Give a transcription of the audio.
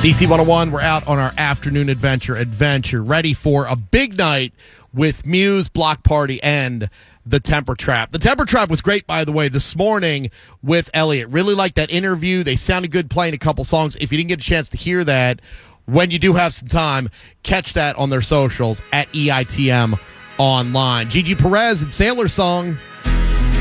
DC 101, we're out on our afternoon adventure, ready for a big night with Muse, Block Party, and The Temper Trap. The Temper Trap was great, by the way, this morning with Elliot. Really liked that interview. They sounded good playing a couple songs. If you didn't get a chance to hear that, when you do have some time, catch that on their socials at EITM Online. Gigi Perez and Sailor Song.